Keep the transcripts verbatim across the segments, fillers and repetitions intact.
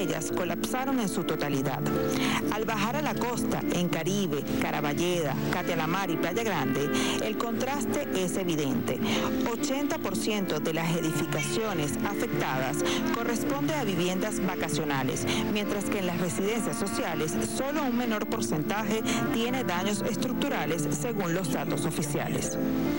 ellas colapsaron en su totalidad. Al bajar a la costa, en Caribe, Caraballeda, Catealamar y Playa Grande, el contraste es evidente. ochenta por ciento de las edificaciones afectadas corresponde a viviendas vacacionales, mientras que en las residencias sociales solo un menor porcentaje tiene daños estructurales según los datos oficiales.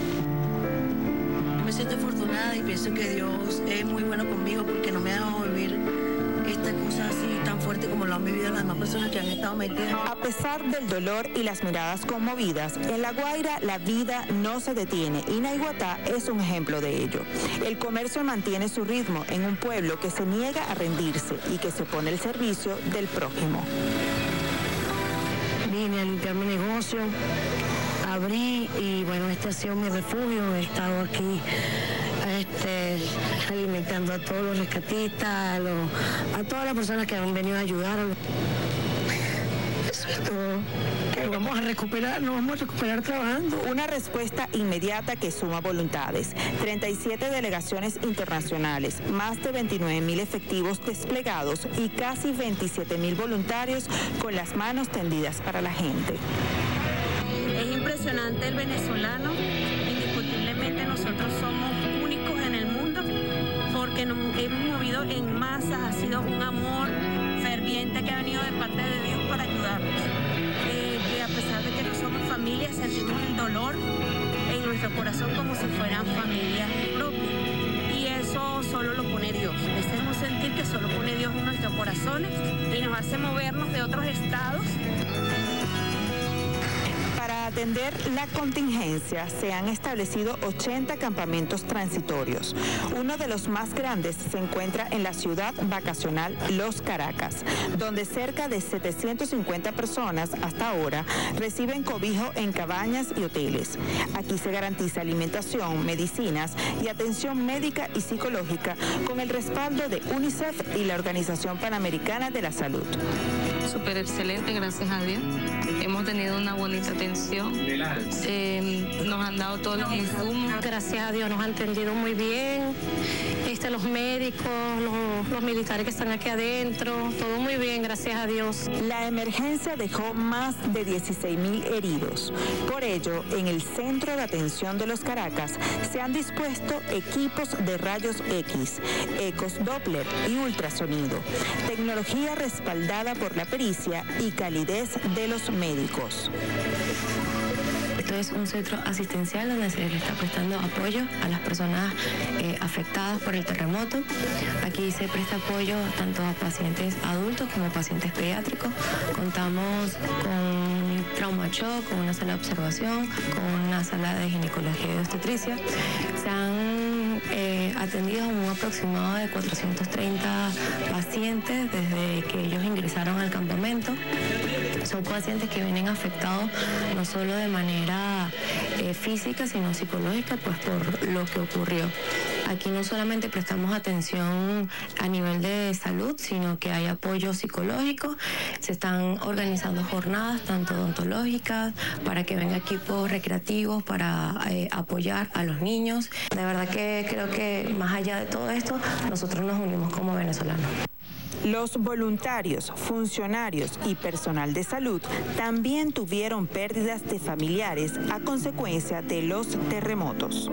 Me siento afortunada y pienso que Dios es muy bueno conmigo porque no me ha dejado vivir esta cosa así tan fuerte como lo han vivido las demás personas que han estado metidas. A pesar del dolor y las miradas conmovidas, en La Guaira la vida no se detiene y Naiguatá es un ejemplo de ello. El comercio mantiene su ritmo en un pueblo que se niega a rendirse y que se pone al servicio del prójimo. Vine a limpiar mi negocio, abrí y bueno, este ha sido mi refugio. He estado aquí este, alimentando a todos los rescatistas, a, los, a todas las personas que han venido a ayudar. Eso es todo. Que vamos a recuperar, nos vamos a recuperar trabajando. Una respuesta inmediata que suma voluntades. treinta y siete delegaciones internacionales, más de veintinueve mil efectivos desplegados y casi veintisiete mil voluntarios con las manos tendidas para la gente. Es impresionante el venezolano, indiscutiblemente nosotros somos únicos en el mundo porque nos hemos movido en masas, ha sido un amor ferviente que ha venido de parte de Dios para ayudarnos. Eh, que a pesar de que no somos familia, sentimos el dolor en nuestro corazón como si fueran familias propias. Y eso solo lo pone Dios. Ese es un sentir que solo pone Dios en nuestros corazones y nos hace movernos de otros estados. Para atender la contingencia se han establecido ochenta campamentos transitorios. Uno de los más grandes se encuentra en la ciudad vacacional Los Caracas, donde cerca de setecientas cincuenta personas hasta ahora reciben cobijo en cabañas y hoteles. Aquí se garantiza alimentación, medicinas y atención médica y psicológica con el respaldo de UNICEF y la Organización Panamericana de la Salud. Súper excelente, gracias a Dios. Hemos tenido una bonita atención. Eh, nos han dado todos los insumos. Gracias a Dios nos han atendido muy bien. Este, los médicos, los, los militares que están aquí adentro, todo muy bien, gracias a Dios. La emergencia dejó más de dieciséis mil heridos. Por ello, en el Centro de Atención de Los Caracas se han dispuesto equipos de rayos X, ecos Doppler y ultrasonido, tecnología respaldada por la pericia y calidez de los médicos. Esto es un centro asistencial donde se le está prestando apoyo a las personas eh, afectadas por el terremoto. Aquí se presta apoyo tanto a pacientes adultos como a pacientes pediátricos. Contamos con trauma shock, con una sala de observación, con una sala de ginecología y obstetricia. Se han eh, atendido un aproximado de cuatrocientos treinta pacientes desde que ellos ingresaron al campamento. Son pacientes que vienen afectados no solo de manera eh, física, sino psicológica, pues por lo que ocurrió. Aquí no solamente prestamos atención a nivel de salud, sino que hay apoyo psicológico. Se están organizando jornadas, tanto odontológicas, para que vengan equipos recreativos, para eh, apoyar a los niños. De verdad que creo que más allá de todo esto, nosotros nos unimos como venezolanos. Los voluntarios, funcionarios y personal de salud también tuvieron pérdidas de familiares a consecuencia de los terremotos.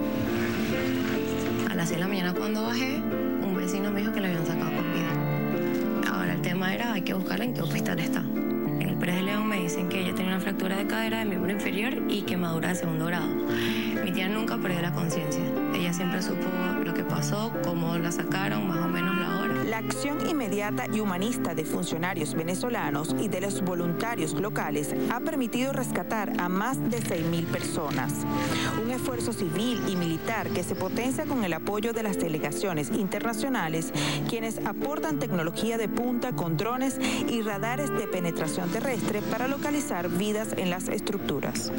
A las seis de la mañana cuando bajé, un vecino me dijo que le habían sacado con vida. Ahora el tema era, hay que buscarla en qué hospital está. En el Pérez de León me dicen que ella tenía una fractura de cadera de miembro inferior y quemadura de segundo grado. Mi tía nunca perdió la conciencia. Ella siempre supo lo que pasó, cómo la sacaron, más o menos la hora. La acción inmediata y humanista de funcionarios venezolanos y de los voluntarios locales ha permitido rescatar a más de seis mil personas. Un esfuerzo civil y militar que se potencia con el apoyo de las delegaciones internacionales, quienes aportan tecnología de punta con drones y radares de penetración terrestre para localizar vidas en las estructuras.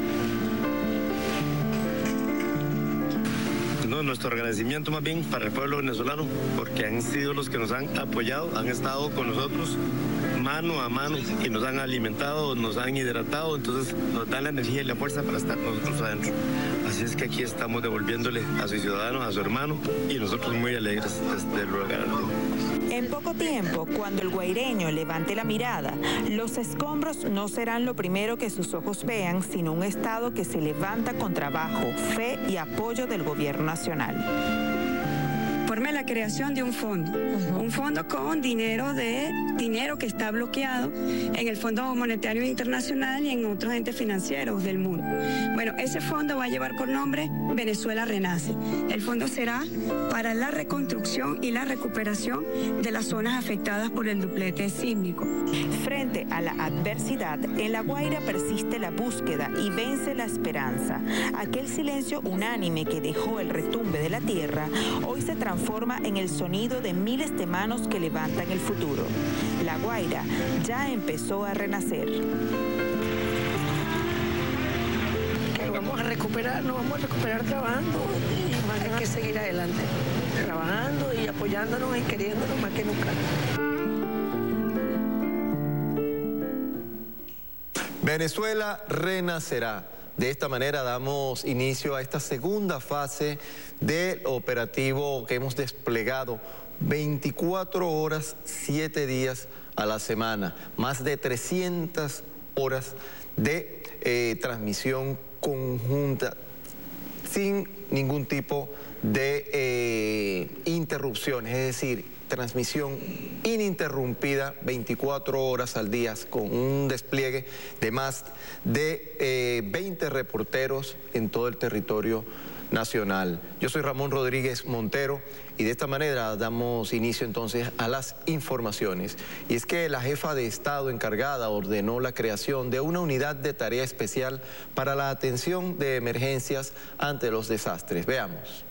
No, nuestro agradecimiento más bien para el pueblo venezolano, porque han sido los que nos han apoyado, han estado con nosotros mano a mano y nos han alimentado, nos han hidratado, entonces nos dan la energía y la fuerza para estar nosotros adentro. Así es que aquí estamos devolviéndole a su ciudadano, a su hermano, y nosotros muy alegres de lo que En poco tiempo, cuando el guaireño levante la mirada, los escombros no serán lo primero que sus ojos vean, sino un Estado que se levanta con trabajo, fe y apoyo del gobierno nacional. Formé la creación de un fondo, uh-huh. un fondo con dinero de dinero que está bloqueado en el Fondo Monetario Internacional y en otros entes financieros del mundo. Bueno, ese fondo va a llevar por nombre Venezuela Renace. El fondo será para la reconstrucción y la recuperación de las zonas afectadas por el duplete sísmico. Frente a la adversidad, en La Guaira persiste la búsqueda y vence la esperanza. Aquel silencio unánime que dejó el retumbe de la tierra, hoy se transforma en el sonido de miles de manos que levantan el futuro. La Guaira ya empezó a renacer. Que lo vamos a recuperar, nos vamos a recuperar trabajando y hay que seguir adelante, trabajando y apoyándonos y queriéndonos más que nunca. Venezuela renacerá. De esta manera damos inicio a esta segunda fase del operativo que hemos desplegado veinticuatro horas, siete días a la semana, más de trescientas horas de eh, transmisión conjunta sin ningún tipo de eh, interrupciones, es decir, transmisión ininterrumpida veinticuatro horas al día con un despliegue de más de eh, veinte reporteros en todo el territorio nacional. Yo soy Ramón Rodríguez Montero y de esta manera damos inicio entonces a las informaciones. Y es que la jefa de Estado encargada ordenó la creación de una unidad de tarea especial para la atención de emergencias ante los desastres. Veamos.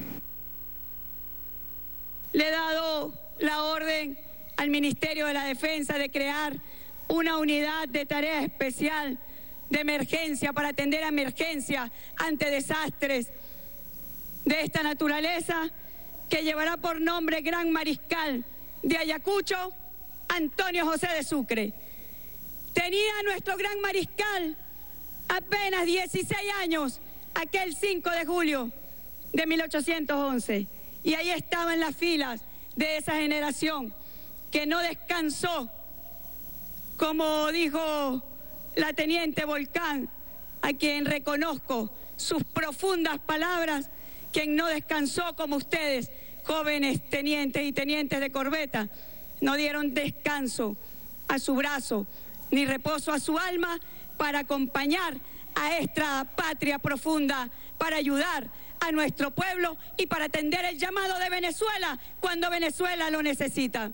Le he dado la orden al Ministerio de la Defensa de crear una unidad de tarea especial de emergencia para atender a emergencias ante desastres de esta naturaleza, que llevará por nombre Gran Mariscal de Ayacucho, Antonio José de Sucre. Tenía nuestro Gran Mariscal apenas dieciséis años aquel cinco de julio de mil ochocientos once. Y ahí estaba en las filas de esa generación que no descansó, como dijo la teniente Volcán, a quien reconozco sus profundas palabras, quien no descansó como ustedes, jóvenes tenientes y tenientes de corbeta, no dieron descanso a su brazo, ni reposo a su alma para acompañar a esta patria profunda, para ayudar a nuestro pueblo y para atender el llamado de Venezuela cuando Venezuela lo necesita.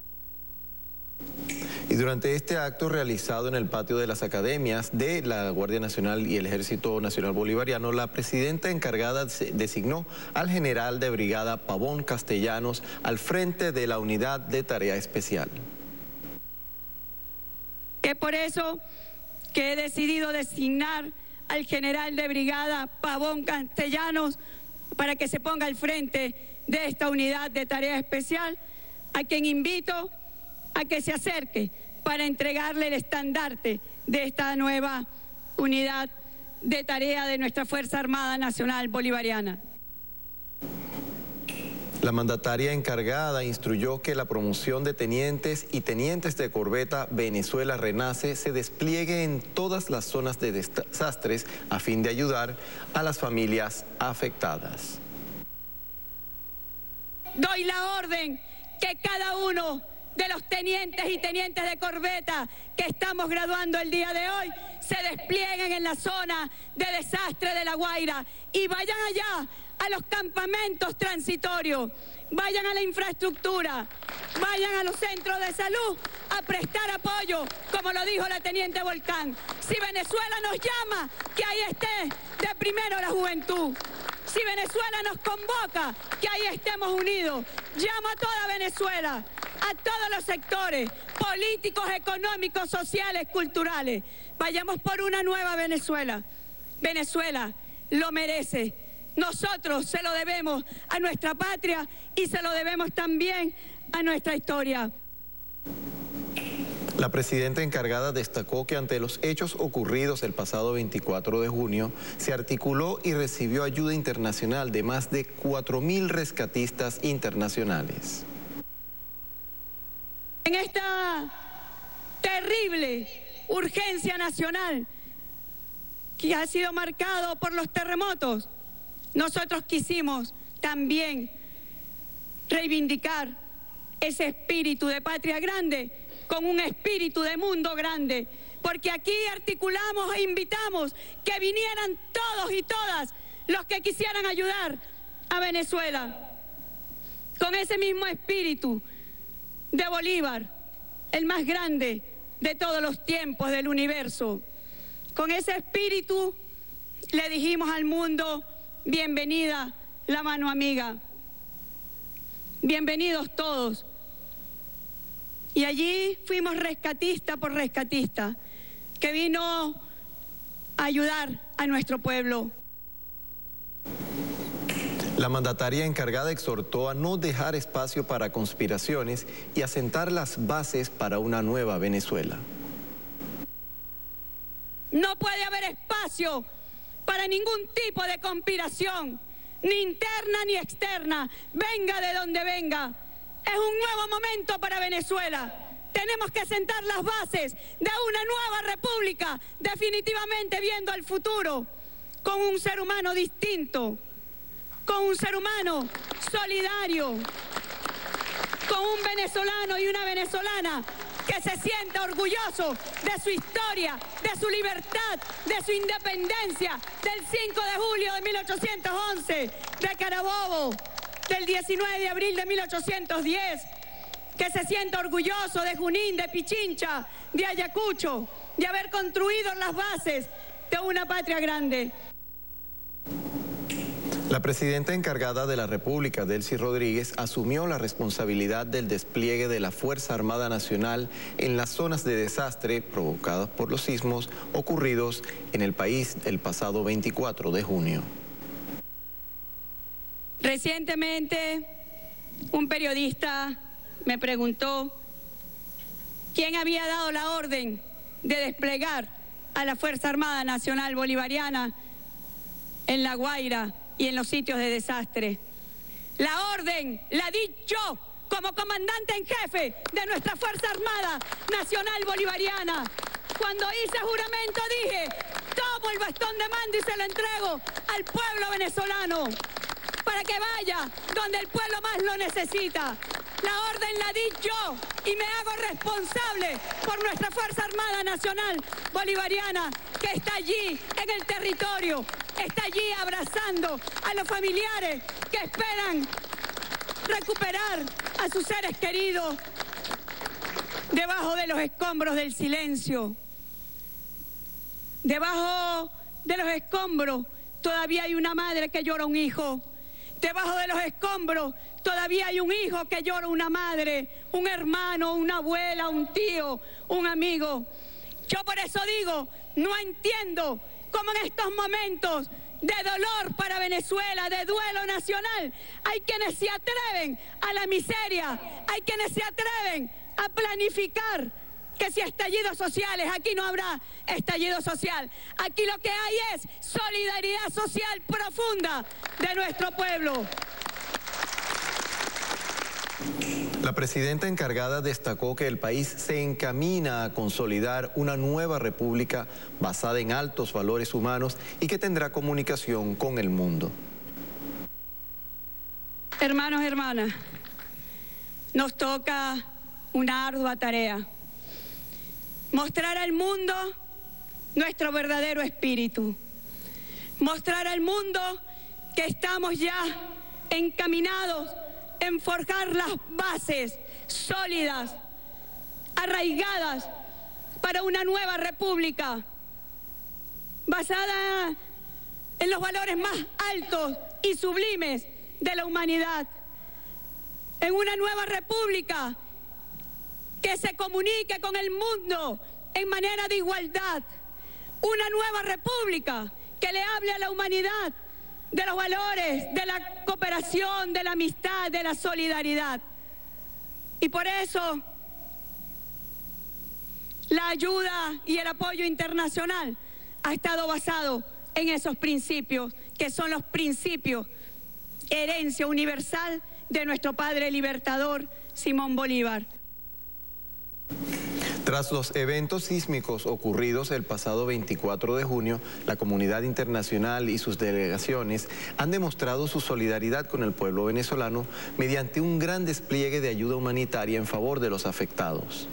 Y durante este acto realizado en el patio de las academias de la Guardia Nacional y el Ejército Nacional Bolivariano, la presidenta encargada designó al general de brigada Pavón Castellanos al frente de la unidad de tarea especial. Es por eso que he decidido designar al general de brigada Pavón Castellanos para que se ponga al frente de esta unidad de tarea especial, a quien invito a que se acerque para entregarle el estandarte de esta nueva unidad de tarea de nuestra Fuerza Armada Nacional Bolivariana. La mandataria encargada instruyó que la promoción de tenientes y tenientes de corbeta Venezuela Renace se despliegue en todas las zonas de desastres a fin de ayudar a las familias afectadas. Doy la orden que cada uno de los tenientes y tenientes de corbeta que estamos graduando el día de hoy se desplieguen en la zona de desastre de La Guaira y vayan allá a los campamentos transitorios, vayan a la infraestructura, vayan a los centros de salud a prestar apoyo, como lo dijo la teniente Volcán. Si Venezuela nos llama, que ahí esté de primero la juventud. Si Venezuela nos convoca, que ahí estemos unidos. Llamo a toda Venezuela, a todos los sectores políticos, económicos, sociales, culturales. Vayamos por una nueva Venezuela. Venezuela lo merece. Nosotros se lo debemos a nuestra patria y se lo debemos también a nuestra historia. La presidenta encargada destacó que ante los hechos ocurridos el pasado veinticuatro de junio, se articuló y recibió ayuda internacional de más de cuatro mil rescatistas internacionales. En esta terrible urgencia nacional que ha sido marcado por los terremotos, nosotros quisimos también reivindicar ese espíritu de patria grande con un espíritu de mundo grande, porque aquí articulamos e invitamos que vinieran todos y todas los que quisieran ayudar a Venezuela, con ese mismo espíritu de Bolívar, el más grande de todos los tiempos del universo. Con ese espíritu le dijimos al mundo: bienvenida la mano amiga, bienvenidos todos. Y allí fuimos rescatista por rescatista, que vino a ayudar a nuestro pueblo. La mandataria encargada exhortó a no dejar espacio para conspiraciones y a sentar las bases para una nueva Venezuela. No puede haber espacio para ningún tipo de conspiración, ni interna ni externa, venga de donde venga. Es un nuevo momento para Venezuela. Tenemos que sentar las bases de una nueva república, definitivamente viendo al futuro, con un ser humano distinto, con un ser humano solidario, con un venezolano y una venezolana que se sienta orgulloso de su historia, de su libertad, de su independencia, del cinco de julio de mil ochocientos once, de Carabobo, del diecinueve de abril de mil ochocientos diez, que se sienta orgulloso de Junín, de Pichincha, de Ayacucho, de haber construido las bases de una patria grande. La presidenta encargada de la República, Delcy Rodríguez, asumió la responsabilidad del despliegue de la Fuerza Armada Nacional en las zonas de desastre provocadas por los sismos ocurridos en el país el pasado veinticuatro de junio. Recientemente, un periodista me preguntó quién había dado la orden de desplegar a la Fuerza Armada Nacional Bolivariana en La Guaira y en los sitios de desastre. La orden la di yo como comandante en jefe de nuestra Fuerza Armada Nacional Bolivariana. Cuando hice juramento dije: tomo el bastón de mando y se lo entrego al pueblo venezolano para que vaya donde el pueblo más lo necesita. La orden la di yo y me hago responsable por nuestra Fuerza Armada Nacional Bolivariana, que está allí en el territorio, está allí abrazando a los familiares que esperan recuperar a sus seres queridos debajo de los escombros del silencio. Debajo de los escombros todavía hay una madre que llora un hijo. Debajo de los escombros todavía hay un hijo que llora una madre, un hermano, una abuela, un tío, un amigo. Yo por eso digo, no entiendo cómo en estos momentos de dolor para Venezuela, de duelo nacional, hay quienes se atreven a la miseria, hay quienes se atreven a planificar que si estallidos sociales, aquí no habrá estallido social. Aquí lo que hay es solidaridad social profunda de nuestro pueblo. La presidenta encargada destacó que el país se encamina a consolidar una nueva república basada en altos valores humanos y que tendrá comunicación con el mundo. Hermanos, hermanas, nos toca una ardua tarea: mostrar al mundo nuestro verdadero espíritu, mostrar al mundo que estamos ya encaminados en forjar las bases sólidas, arraigadas para una nueva república basada en los valores más altos y sublimes de la humanidad, en una nueva república que se comunique con el mundo en manera de igualdad, una nueva república que le hable a la humanidad de los valores, de la cooperación, de la amistad, de la solidaridad. Y por eso la ayuda y el apoyo internacional ha estado basado en esos principios, que son los principios, herencia universal de nuestro padre libertador Simón Bolívar. Tras los eventos sísmicos ocurridos el pasado veinticuatro de junio, la comunidad internacional y sus delegaciones han demostrado su solidaridad con el pueblo venezolano mediante un gran despliegue de ayuda humanitaria en favor de los afectados.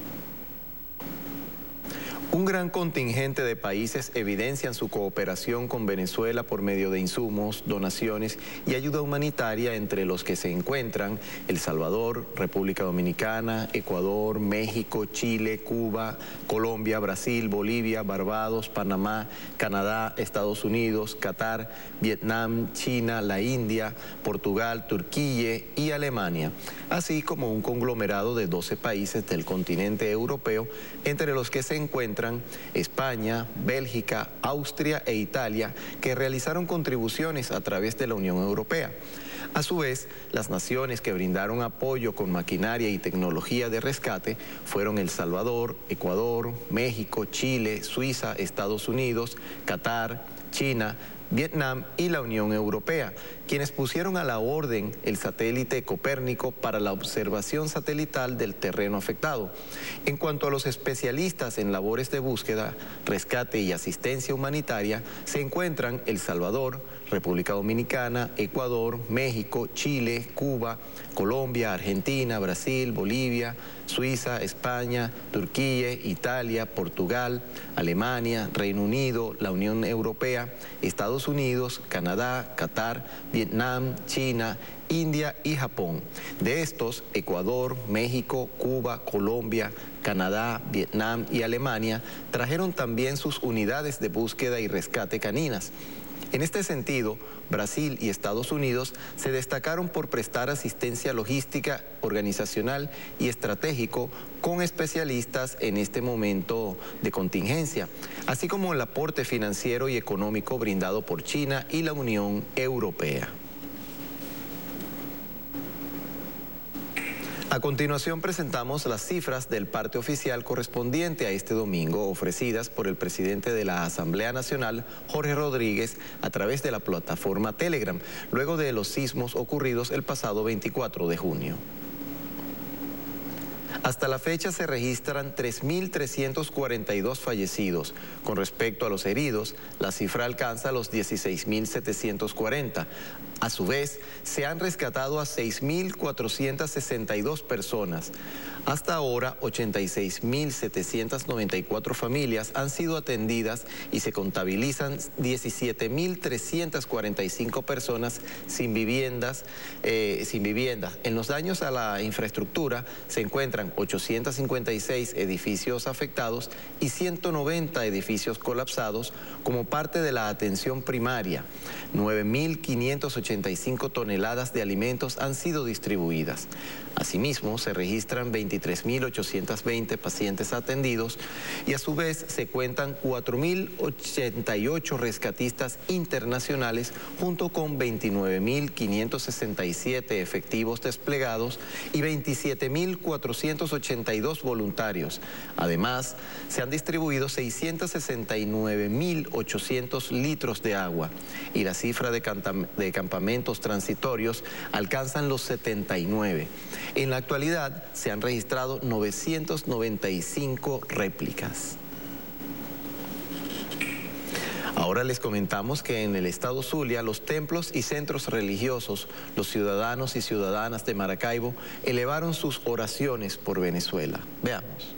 Un gran contingente de países evidencian su cooperación con Venezuela por medio de insumos, donaciones y ayuda humanitaria, entre los que se encuentran El Salvador, República Dominicana, Ecuador, México, Chile, Cuba, Colombia, Brasil, Bolivia, Barbados, Panamá, Canadá, Estados Unidos, Qatar, Vietnam, China, la India, Portugal, Turquía y Alemania, así como un conglomerado de doce países del continente europeo, entre los que se encuentran España, Bélgica, Austria e Italia, que realizaron contribuciones a través de la Unión Europea. A su vez, las naciones que brindaron apoyo con maquinaria y tecnología de rescate fueron El Salvador, Ecuador, México, Chile, Suiza, Estados Unidos, Qatar, China, Vietnam y la Unión Europea, quienes pusieron a la orden el satélite Copérnico para la observación satelital del terreno afectado. En cuanto a los especialistas en labores de búsqueda, rescate y asistencia humanitaria, se encuentran El Salvador, República Dominicana, Ecuador, México, Chile, Cuba, Colombia, Argentina, Brasil, Bolivia, Suiza, España, Turquía, Italia, Portugal, Alemania, Reino Unido, la Unión Europea, Estados Unidos, Canadá, Qatar, Vietnam, China, India y Japón. De estos, Ecuador, México, Cuba, Colombia, Canadá, Vietnam y Alemania trajeron también sus unidades de búsqueda y rescate caninas. En este sentido, Brasil y Estados Unidos se destacaron por prestar asistencia logística, organizacional y estratégico con especialistas en este momento de contingencia, así como el aporte financiero y económico brindado por China y la Unión Europea. A continuación presentamos las cifras del parte oficial correspondiente a este domingo, ofrecidas por el presidente de la Asamblea Nacional, Jorge Rodríguez, a través de la plataforma Telegram, luego de los sismos ocurridos el pasado veinticuatro de junio. Hasta la fecha se registran tres mil trescientos cuarenta y dos fallecidos. Con respecto a los heridos, la cifra alcanza los dieciséis mil setecientos cuarenta. A su vez, se han rescatado a seis mil cuatrocientas sesenta y dos personas. Hasta ahora, ochenta y seis mil setecientas noventa y cuatro familias han sido atendidas y se contabilizan diecisiete mil trescientas cuarenta y cinco personas sin viviendas, eh, sin viviendas. En los daños a la infraestructura se encuentran ochocientos cincuenta y seis edificios afectados y ciento noventa edificios colapsados como parte de la atención primaria. nueve mil quinientas ochenta y cinco toneladas de alimentos han sido distribuidas. Asimismo, se registran veintitrés mil ochocientos veinte pacientes atendidos y a su vez se cuentan cuatro mil ochenta y ocho rescatistas internacionales junto con veintinueve mil quinientos sesenta y siete efectivos desplegados y veintisiete mil cuatrocientos ochenta y dos voluntarios. Además, se han distribuido seiscientos sesenta y nueve mil ochocientos litros de agua y la cifra de, de campamentos transitorios alcanzan los setenta y nueve. En la actualidad se han registrado novecientas noventa y cinco réplicas. Ahora les comentamos que en el estado Zulia, los templos y centros religiosos, los ciudadanos y ciudadanas de Maracaibo elevaron sus oraciones por Venezuela. Veamos.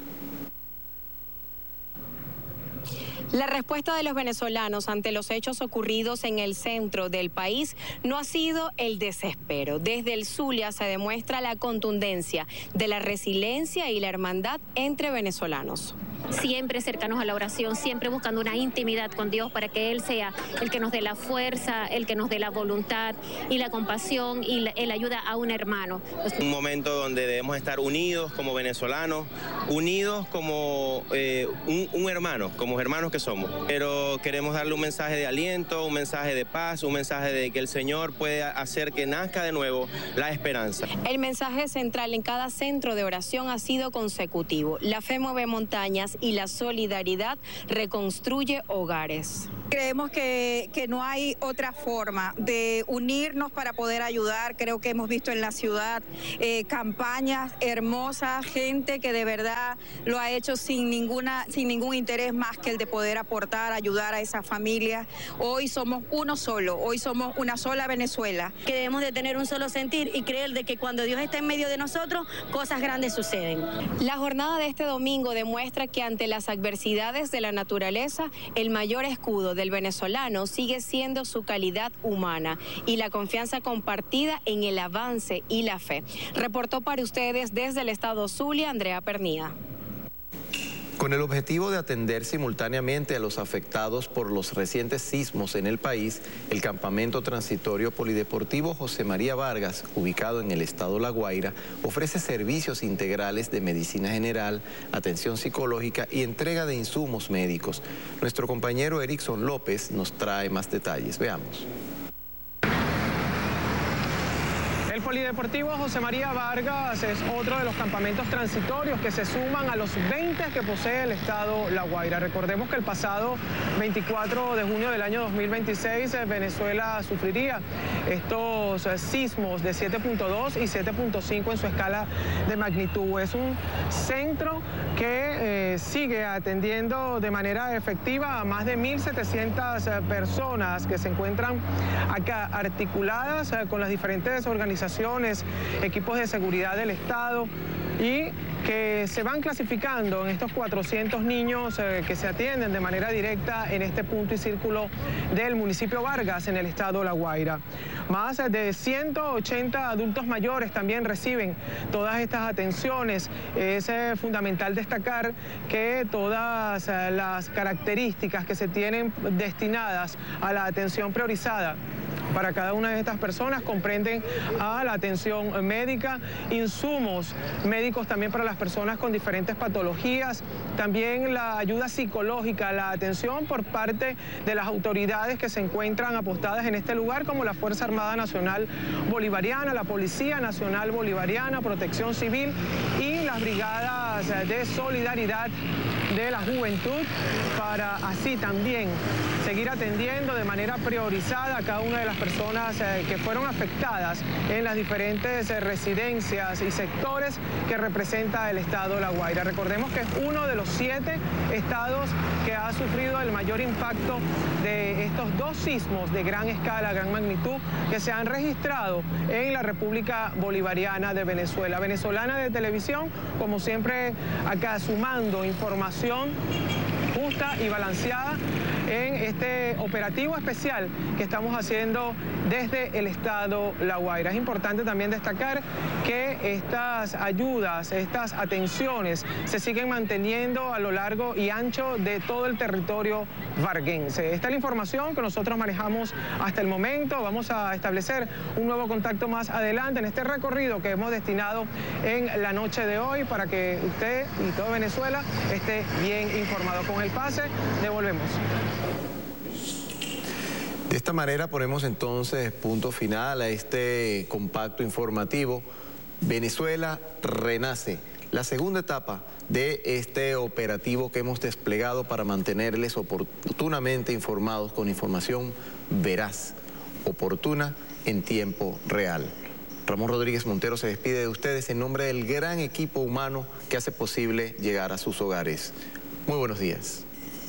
La respuesta de los venezolanos ante los hechos ocurridos en el centro del país no ha sido el desespero. Desde el Zulia se demuestra la contundencia de la resiliencia y la hermandad entre venezolanos. Siempre cercanos a la oración, siempre buscando una intimidad con Dios para que Él sea el que nos dé la fuerza, el que nos dé la voluntad y la compasión y la, el ayuda a un hermano. Un momento donde debemos estar unidos como venezolanos, unidos como eh, un, un hermano, como hermanos que somos. Pero queremos darle un mensaje de aliento, un mensaje de paz, un mensaje de que el Señor puede hacer que nazca de nuevo la esperanza. El mensaje central en cada centro de oración ha sido consecutivo. La fe mueve montañas y la solidaridad reconstruye hogares. Creemos que, que no hay otra forma de unirnos para poder ayudar. Creo que hemos visto en la ciudad eh, campañas hermosas, gente que de verdad lo ha hecho sin, ninguna, sin ningún interés más que el de poder aportar, ayudar a esas familias. Hoy somos uno solo, hoy somos una sola Venezuela. Que debemos de tener un solo sentir y creer de que cuando Dios está en medio de nosotros, cosas grandes suceden. La jornada de este domingo demuestra que ante las adversidades de la naturaleza, el mayor escudo del venezolano sigue siendo su calidad humana y la confianza compartida en el avance y la fe. Reportó para ustedes desde el estado Zulia, Andrea Pernía. Con el objetivo de atender simultáneamente a los afectados por los recientes sismos en el país, el campamento transitorio polideportivo José María Vargas, ubicado en el estado La Guaira, ofrece servicios integrales de medicina general, atención psicológica y entrega de insumos médicos. Nuestro compañero Erickson López nos trae más detalles. Veamos. El Polideportivo José María Vargas es otro de los campamentos transitorios que se suman a los veinte que posee el estado La Guaira. Recordemos que el pasado veinticuatro de junio del año dos mil veintiséis Venezuela sufriría estos sismos de siete punto dos y siete punto cinco en su escala de magnitud. Es un centro que eh, sigue atendiendo de manera efectiva a más de mil setecientas personas que se encuentran acá articuladas eh, con las diferentes organizaciones, equipos de seguridad del Estado y que se van clasificando en estos cuatrocientos niños eh, que se atienden de manera directa en este punto y círculo del municipio Vargas en el estado La Guaira. Más de ciento ochenta adultos mayores también reciben todas estas atenciones. Es eh, fundamental destacar que todas eh, las características que se tienen destinadas a la atención priorizada para cada una de estas personas comprenden a la atención médica, insumos médicos también para las personas con diferentes patologías, también la ayuda psicológica, la atención por parte de las autoridades que se encuentran apostadas en este lugar, como la Fuerza Armada Nacional Bolivariana, la Policía Nacional Bolivariana, Protección Civil y las brigadas de solidaridad de la juventud, para así también seguir atendiendo de manera priorizada a cada una de las personas eh, que fueron afectadas en las diferentes eh, residencias y sectores que representa el estado La Guaira. Recordemos que es uno de los siete estados que ha sufrido el mayor impacto de estos dos sismos de gran escala, gran magnitud, que se han registrado en la República Bolivariana de Venezuela. Venezolana de Televisión, como siempre, acá sumando información justa y balanceada en este operativo especial que estamos haciendo desde el estado La Guaira. Es importante también destacar que estas ayudas, estas atenciones se siguen manteniendo a lo largo y ancho de todo el territorio varguense. Esta es la información que nosotros manejamos hasta el momento. Vamos a establecer un nuevo contacto más adelante en este recorrido que hemos destinado en la noche de hoy para que usted y todo Venezuela esté bien informado. Con el pase, devolvemos. De esta manera ponemos entonces punto final a este compacto informativo. Venezuela renace, la segunda etapa de este operativo que hemos desplegado para mantenerles oportunamente informados con información veraz, oportuna, en tiempo real. Ramón Rodríguez Montero se despide de ustedes en nombre del gran equipo humano que hace posible llegar a sus hogares. Muy buenos días.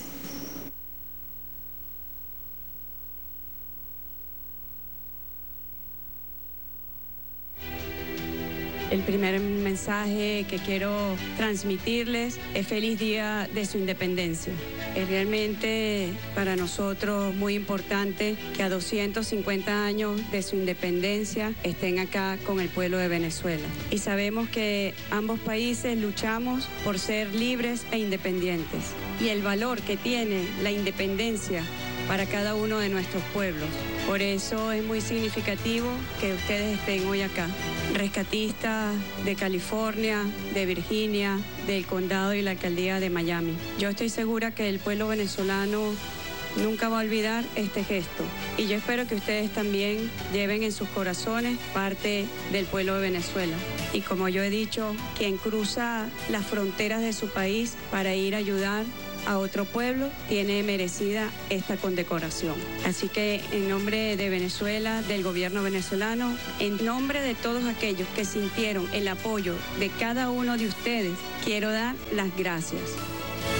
El primer mensaje que quiero transmitirles es feliz día de su independencia. Es realmente para nosotros muy importante que a doscientos cincuenta años de su independencia estén acá con el pueblo de Venezuela. Y sabemos que ambos países luchamos por ser libres e independientes. Y el valor que tiene la independencia para cada uno de nuestros pueblos. Por eso es muy significativo que ustedes estén hoy acá. Rescatistas de California, de Virginia, del condado y la alcaldía de Miami. Yo estoy segura que el pueblo venezolano nunca va a olvidar este gesto. Y yo espero que ustedes también lleven en sus corazones parte del pueblo de Venezuela. Y como yo he dicho, quien cruza las fronteras de su país para ir a ayudar a otro pueblo tiene merecida esta condecoración. Así que en nombre de Venezuela, del gobierno venezolano, en nombre de todos aquellos que sintieron el apoyo de cada uno de ustedes, quiero dar las gracias.